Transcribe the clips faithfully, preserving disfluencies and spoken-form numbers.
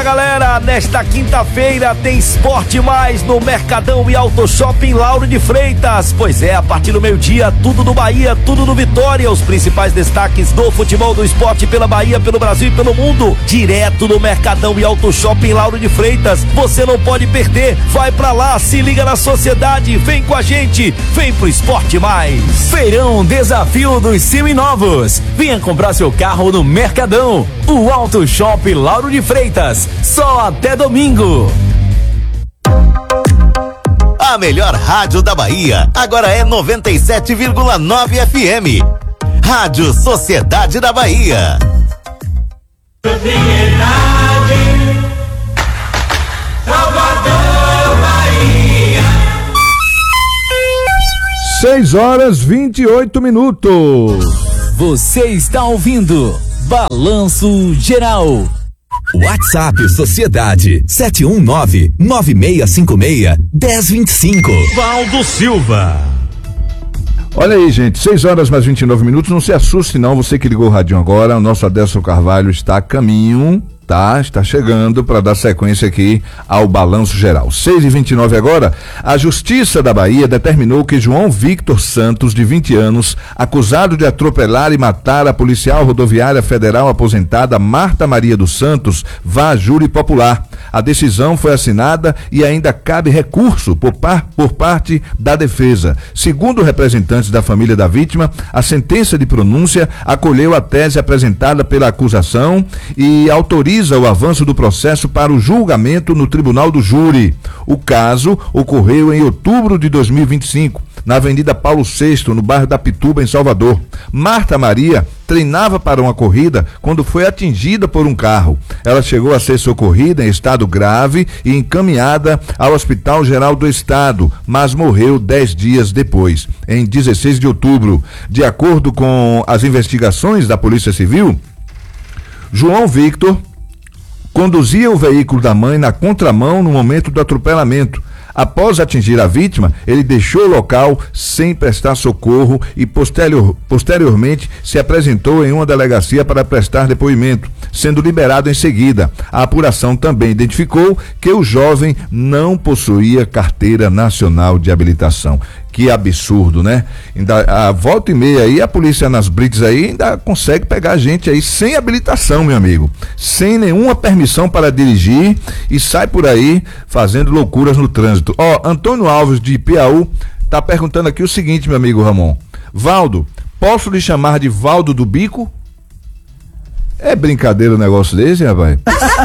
Fala galera, nesta quinta-feira tem Esporte Mais no Mercadão e Auto Shopping Lauro de Freitas. Pois é, a partir do meio-dia, tudo do Bahia, tudo do Vitória. Os principais destaques do futebol, do esporte pela Bahia, pelo Brasil e pelo mundo. Direto do Mercadão e Auto Shopping Lauro de Freitas. Você não pode perder, vai pra lá, se liga na sociedade, vem com a gente, vem pro Esporte Mais. Feirão Desafio dos Seminovos. Venha comprar seu carro no Mercadão, o Auto Shopping Lauro de Freitas, só até domingo. A melhor rádio da Bahia agora é noventa e sete vírgula nove F M. Rádio Sociedade da Bahia. Propriedade Salvador, Bahia. seis horas vinte e oito minutos. Você está ouvindo Balanço Geral. WhatsApp Sociedade sete um nove, nove seis cinco seis, um zero dois cinco. Valdo Silva. Olha aí, gente, seis horas mais vinte e nove minutos. Não se assuste não, você que ligou o radinho agora. O nosso Adelson Carvalho está a caminho, tá? Está chegando para dar sequência aqui ao Balanço Geral. seis e vinte e nove agora. A Justiça da Bahia determinou que João Victor Santos, de vinte anos, acusado de atropelar e matar a policial rodoviária federal aposentada Marta Maria dos Santos, vá a júri popular. A decisão foi assinada e ainda cabe recurso por, par, por parte da defesa. Segundo representantes da família da vítima, a sentença de pronúncia acolheu a tese apresentada pela acusação e autoriza o avanço do processo para o julgamento no Tribunal do Júri. O caso ocorreu em outubro de dois mil e vinte e cinco, na Avenida Paulo sexto, no bairro da Pituba, em Salvador. Marta Maria treinava para uma corrida quando foi atingida por um carro. Ela chegou a ser socorrida em estado grave e encaminhada ao Hospital Geral do Estado, mas morreu dez dias depois, em dezesseis de outubro. De acordo com as investigações da Polícia Civil, João Victor conduzia o veículo da mãe na contramão no momento do atropelamento. Após atingir a vítima, ele deixou o local sem prestar socorro e posterior, posteriormente se apresentou em uma delegacia para prestar depoimento, sendo liberado em seguida. A apuração também identificou que o jovem não possuía carteira nacional de habilitação. Que absurdo, né? Ainda, a volta e meia aí, a polícia nas blitz aí ainda consegue pegar gente aí sem habilitação, meu amigo. Sem nenhuma permissão para dirigir e sai por aí fazendo loucuras no trânsito. Ó, Antônio Alves de Piauí tá perguntando aqui o seguinte, meu amigo Ramon. Valdo, posso lhe chamar de Valdo do Bico? É brincadeira o negócio desse, rapaz?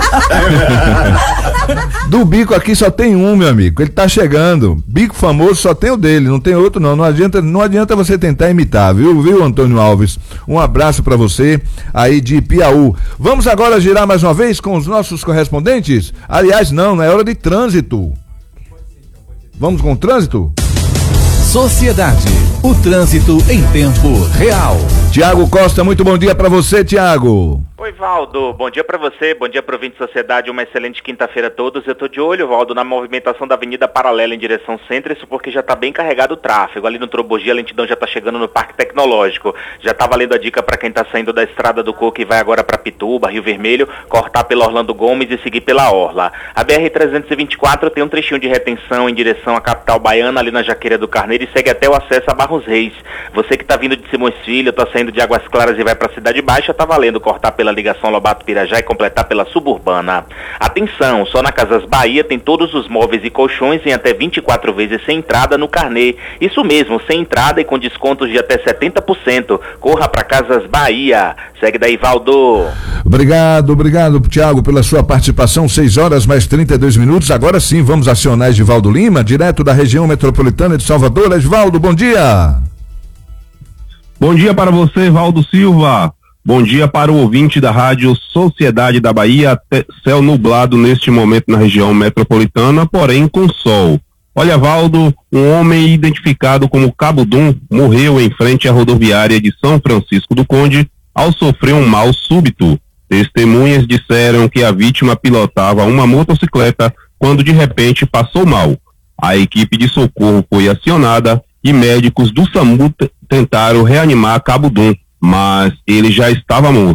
Do bico aqui só tem um, meu amigo. Ele tá chegando. Bico famoso só tem o dele, não tem outro não. Não adianta, não adianta você tentar imitar, viu, viu, Antônio Alves? Um abraço pra você aí de Piauí. Vamos agora girar mais uma vez com os nossos correspondentes? Aliás, não, não é hora de trânsito. Vamos com o trânsito? Sociedade, o trânsito em tempo real. Tiago Costa, muito bom dia pra você, Tiago. Oi, Valdo, bom dia pra você, bom dia pro ouvinte Sociedade, uma excelente quinta-feira a todos. Eu tô de olho, Valdo, na movimentação da Avenida Paralela em direção centro, isso porque já tá bem carregado o tráfego. Ali no Trobogia, a lentidão já tá chegando no Parque Tecnológico. Já tá valendo a dica pra quem tá saindo da Estrada do Coco e vai agora pra Pituba, Rio Vermelho, cortar pela Orlando Gomes e seguir pela Orla. A B R trezentos e vinte e quatro tem um trechinho de retenção em direção à capital baiana, ali na Jaqueira do Carneiro, e segue até o acesso a Barros Reis. Você que tá vindo de Simões Filho, tá saindo de Águas Claras e vai pra Cidade Baixa, tá valendo cortar pela ligação Lobato-Pirajá e completar pela Suburbana. Atenção, só na Casas Bahia tem todos os móveis e colchões em até vinte e quatro vezes sem entrada no carnê. Isso mesmo, sem entrada e com descontos de até setenta por cento. Corra pra Casas Bahia. Segue daí, Valdo. Obrigado, obrigado, Tiago, pela sua participação. seis horas mais trinta e dois minutos. Agora sim, vamos acionar Edivaldo Lima, direto da região metropolitana de Salvador. Edivaldo, bom dia. Bom dia para você, Valdo Silva. Bom dia para o ouvinte da Rádio Sociedade da Bahia. Céu nublado neste momento na região metropolitana, porém com sol. Olha, Valdo, um homem identificado como Cabo Dum morreu em frente à rodoviária de São Francisco do Conde ao sofrer um mal súbito. Testemunhas disseram que a vítima pilotava uma motocicleta quando de repente passou mal. A equipe de socorro foi acionada e médicos do SAMU t- tentaram reanimar Cabo Dum, mas ele já estava morto.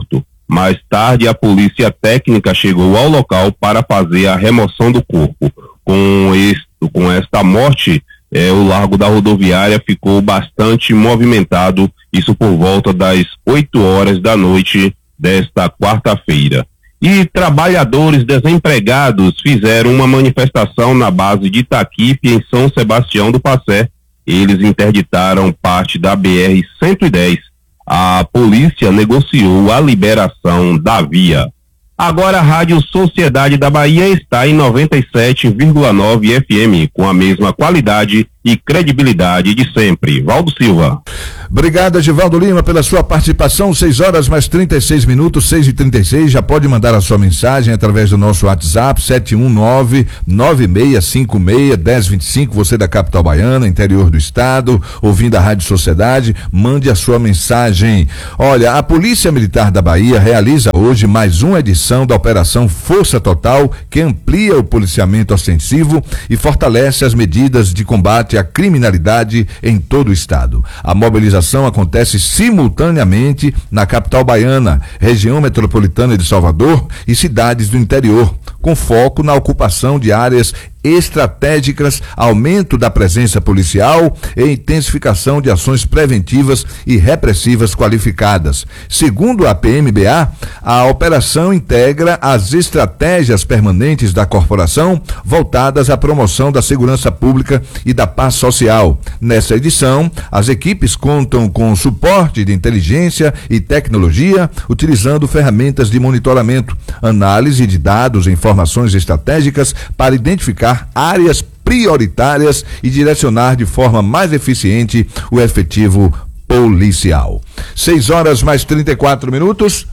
Mais tarde, a polícia técnica chegou ao local para fazer a remoção do corpo. Com, este, com esta morte, eh, o largo da rodoviária ficou bastante movimentado, isso por volta das oito horas da noite desta quarta-feira. E trabalhadores desempregados fizeram uma manifestação na base de Itaquipe, em São Sebastião do Passé. Eles interditaram parte da B R cento e dez. A polícia negociou a liberação da via. Agora a Rádio Sociedade da Bahia está em noventa e sete vírgula nove F M, com a mesma qualidade e credibilidade de sempre. Valdo Silva. Obrigado, Givaldo Lima, pela sua participação. seis horas mais trinta e seis minutos, seis e trinta e seis. Já pode mandar a sua mensagem através do nosso WhatsApp, sete um nove, nove seis cinco seis, um zero dois cinco. Você da capital baiana, interior do estado, ouvindo a Rádio Sociedade, mande a sua mensagem. Olha, a Polícia Militar da Bahia realiza hoje mais uma edição da Operação Força Total, que amplia o policiamento ostensivo e fortalece as medidas de combate à criminalidade em todo o estado. A mobilização acontece simultaneamente na capital baiana, região metropolitana de Salvador e cidades do interior, com foco na ocupação de áreas estratégicas, aumento da presença policial e intensificação de ações preventivas e repressivas qualificadas. Segundo a P M B A, a operação integra as estratégias permanentes da corporação voltadas à promoção da segurança pública e da paz social. Nessa edição, as equipes contam com suporte de inteligência e tecnologia, utilizando ferramentas de monitoramento, análise de dados e informações estratégicas para identificar áreas prioritárias e direcionar de forma mais eficiente o efetivo policial. seis horas mais trinta e quatro minutos.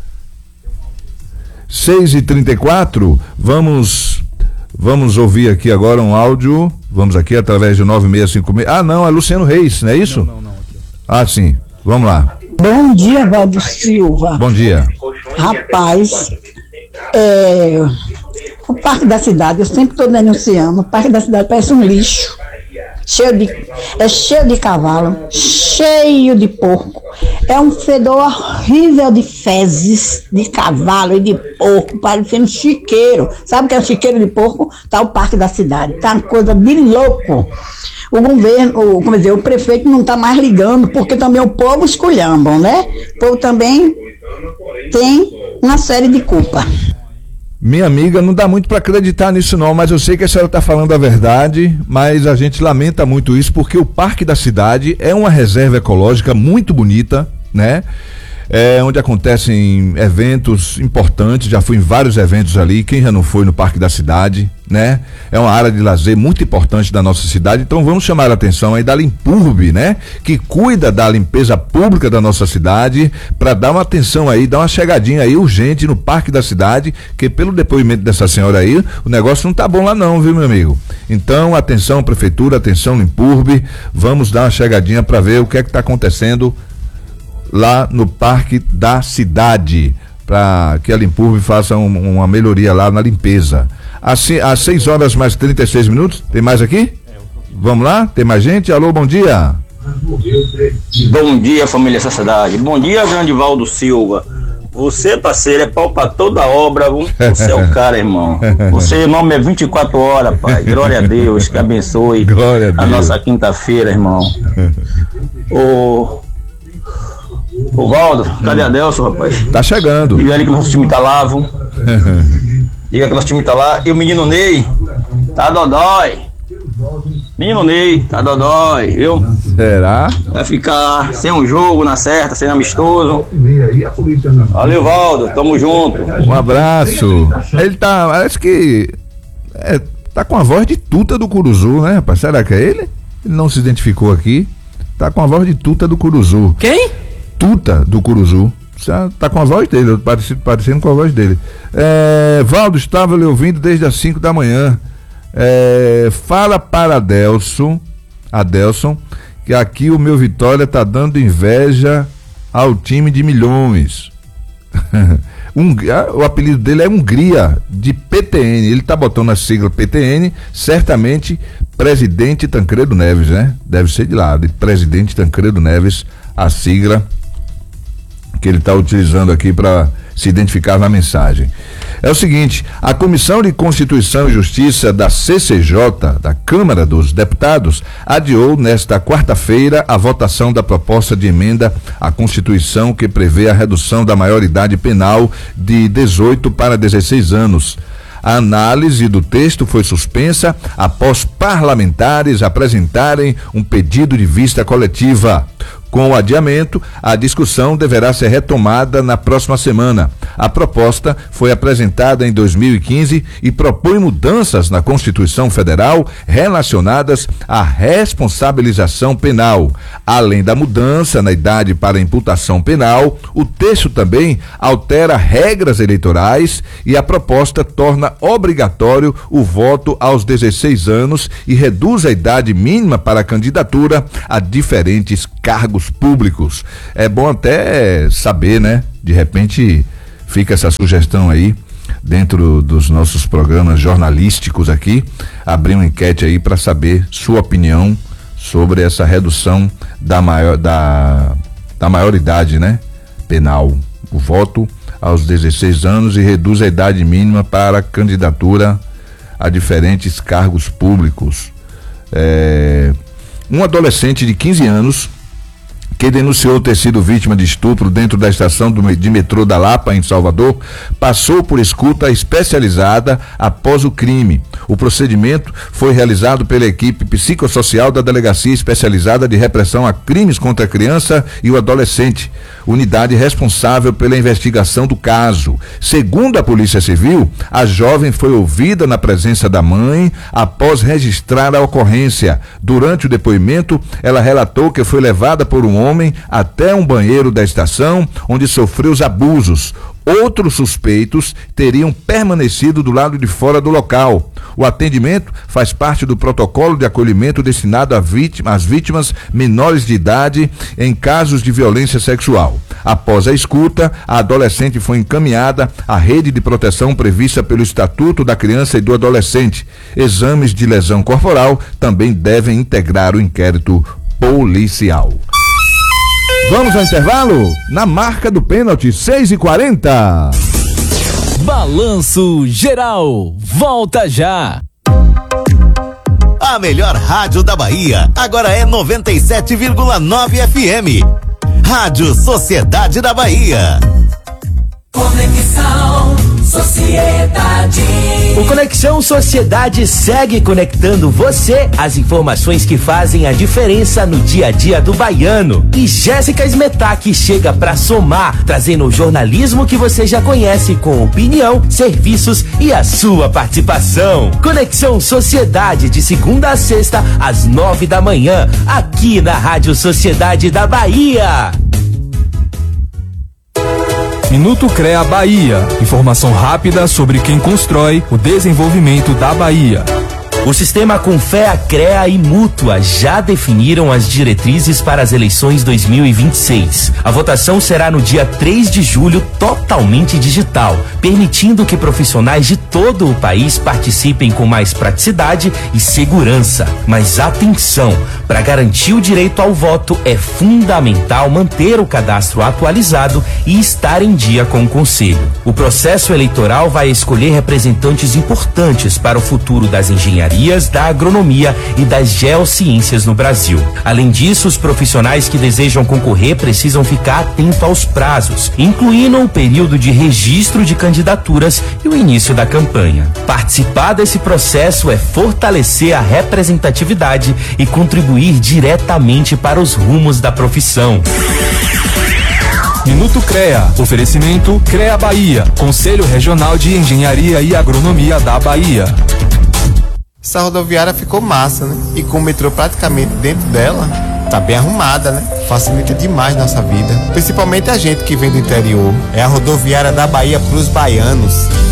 seis e trinta e quatro. Vamos vamos ouvir aqui agora um áudio. Vamos aqui através do nove seis cinco seis. Ah, não, é Luciano Reis, não é isso? Não, não, não. Ah, sim. Vamos lá. Bom dia, Valdo Silva. Bom dia. Rapaz, é, o Parque da Cidade, eu sempre estou denunciando, o Parque da Cidade parece um lixo, cheio de, é cheio de cavalo, cheio de porco, é um fedor horrível de fezes, de cavalo e de porco, parecendo chiqueiro. Sabe o que é um chiqueiro de porco? Tá o Parque da Cidade, tá uma coisa de louco. O governo, o, como dizer, o prefeito não está mais ligando, porque também o povo esculhambam, né? O povo também tem uma série de culpa. Minha amiga, não dá muito para acreditar nisso não, mas eu sei que a senhora está falando a verdade, mas a gente lamenta muito isso, porque o Parque da Cidade é uma reserva ecológica muito bonita, né? É onde acontecem eventos importantes, já fui em vários eventos ali, quem já não foi no Parque da Cidade, né? É uma área de lazer muito importante da nossa cidade, então vamos chamar a atenção aí da Limpurb, né? Que cuida da limpeza pública da nossa cidade, para dar uma atenção aí, dar uma chegadinha aí urgente no Parque da Cidade, que pelo depoimento dessa senhora aí, o negócio não tá bom lá não, viu, meu amigo? Então, atenção Prefeitura, atenção Limpurb, vamos dar uma chegadinha para ver o que é que tá acontecendo lá no Parque da Cidade, para que a Limpurb faça um, uma melhoria lá na limpeza. Às, às seis horas mais trinta e seis minutos, tem mais aqui? Vamos lá? Tem mais gente? Alô, bom dia. Bom dia, família Sociedade. Bom dia, grande Valdo Silva. Você, parceiro, é pau pra toda obra. Você é o cara, irmão. Você, nome é vinte e quatro horas, pai. Glória a Deus, que abençoe Glória a, a Deus. nossa quinta-feira, irmão. Ô... Ô Valdo, cadê a Delson, rapaz? Tá chegando. Diga ele que nosso time tá lá, viu? Diga que nosso time tá lá. E o menino Ney, tá dodói. Menino Ney, tá dodói, viu? Será? Vai ficar sem um jogo na certa, sem amistoso. Valeu, Valdo, tamo junto. Um abraço. Ele tá, parece que é, tá com a voz de Tuta do Curuzu, né, rapaz? Será que é ele? Ele não se identificou aqui. Tá com a voz de Tuta do Curuzu. Quem? Tuta do Curuzu. Tá com a voz dele, parecendo, parecendo com a voz dele. É, Valdo, estava lhe ouvindo desde as cinco da manhã. É, fala para Adelson, Adelson, que aqui o meu Vitória tá dando inveja ao time de Milhões. um, o apelido dele é Hungria, de P T N. Ele tá botando a sigla P T N, certamente Presidente Tancredo Neves, né? Deve ser de lá, de Presidente Tancredo Neves, a sigla que ele está utilizando aqui para se identificar na mensagem. É o seguinte, a Comissão de Constituição e Justiça da C C J, da Câmara dos Deputados, adiou nesta quarta-feira a votação da proposta de emenda à Constituição que prevê a redução da maioridade penal de dezoito para dezesseis anos. A análise do texto foi suspensa após parlamentares apresentarem um pedido de vista coletiva. Com o adiamento, a discussão deverá ser retomada na próxima semana. A proposta foi apresentada em dois mil e quinze e propõe mudanças na Constituição Federal relacionadas à responsabilização penal. Além da mudança na idade para imputação penal, o texto também altera regras eleitorais e a proposta torna obrigatório o voto aos dezesseis anos e reduz a idade mínima para a candidatura a diferentes cargos públicos. É bom até saber, né? De repente fica essa sugestão aí dentro dos nossos programas jornalísticos aqui, abrir uma enquete aí para saber sua opinião sobre essa redução da maior da, da maioridade, né? Penal. O voto aos dezesseis anos e reduz a idade mínima para candidatura a diferentes cargos públicos. É, um adolescente de quinze anos que denunciou ter sido vítima de estupro dentro da estação do, de metrô da Lapa, em Salvador, passou por escuta especializada após o crime. O procedimento foi realizado pela equipe psicossocial da Delegacia Especializada de Repressão a Crimes contra a Criança e o Adolescente, unidade responsável pela investigação do caso. Segundo a Polícia Civil, a jovem foi ouvida na presença da mãe após registrar a ocorrência. Durante o depoimento, ela relatou que foi levada por um homem homem até um banheiro da estação, onde sofreu os abusos. Outros suspeitos teriam permanecido do lado de fora do local. O atendimento faz parte do protocolo de acolhimento destinado a vítima, às vítimas menores de idade em casos de violência sexual. Após a escuta, a adolescente foi encaminhada à rede de proteção prevista pelo Estatuto da Criança e do Adolescente. Exames de lesão corporal também devem integrar o inquérito policial. Vamos ao intervalo? Na marca do pênalti, seis e quarenta. Balanço Geral, volta já. A melhor rádio da Bahia agora é noventa e sete vírgula nove F M. Rádio Sociedade da Bahia. Conexão Sociedade. O Conexão Sociedade segue conectando você às informações que fazem a diferença no dia a dia do baiano. E Jéssica Smetak chega para somar, trazendo o jornalismo que você já conhece com opinião, serviços e a sua participação. Conexão Sociedade de segunda a sexta às nove da manhã, aqui na Rádio Sociedade da Bahia. Minuto CREA Bahia. Informação rápida sobre quem constrói o desenvolvimento da Bahia. O sistema Confea, CREA e Mútua já definiram as diretrizes para as eleições dois mil e vinte e seis. A votação será no dia três de julho, totalmente digital, permitindo que profissionais de todo o país participem com mais praticidade e segurança. Mas atenção, para garantir o direito ao voto é fundamental manter o cadastro atualizado e estar em dia com o Conselho. O processo eleitoral vai escolher representantes importantes para o futuro das engenharias, da agronomia e das geociências no Brasil. Além disso, os profissionais que desejam concorrer precisam ficar atentos aos prazos, incluindo o período de registro de candidaturas e o início da campanha. Participar desse processo é fortalecer a representatividade e contribuir diretamente para os rumos da profissão. Minuto CREA. Oferecimento CREA Bahia, Conselho Regional de Engenharia e Agronomia da Bahia. Essa rodoviária ficou massa, né? E com o metrô praticamente dentro dela, tá bem arrumada, né? Facilita demais nossa vida. Principalmente a gente que vem do interior. É a rodoviária da Bahia pros baianos.